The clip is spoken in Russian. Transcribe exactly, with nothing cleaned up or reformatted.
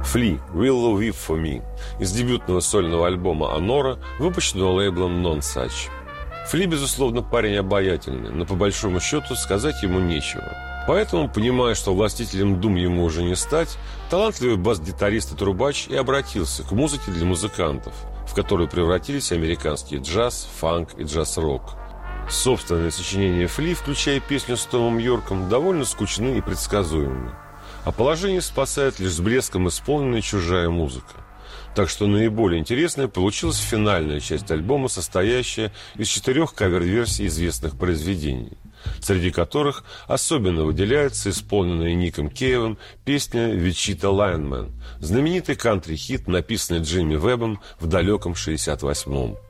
Фли «Willow Weep for Me» из дебютного сольного альбома «Анора», выпущенного лейблом Non-Such. Фли, безусловно, парень обаятельный, но по большому счету сказать ему нечего. Поэтому, понимая, что властителем дум ему уже не стать, талантливый бас-гитарист и трубач и обратился к музыке для музыкантов, в которую превратились американский джаз, фанк и джаз-рок. Собственные сочинения Фли, включая песню с Томом Йорком, довольно скучны и предсказуемы. А положение спасает лишь с блеском исполненная чужая музыка. Так что наиболее интересной получилась финальная часть альбома, состоящая из четырех кавер-версий известных произведений, среди которых особенно выделяется исполненная Ником Кейвом песня «Wichita Lineman», знаменитый кантри-хит, написанный Джимми Вебом в далеком шестьдесят восьмом.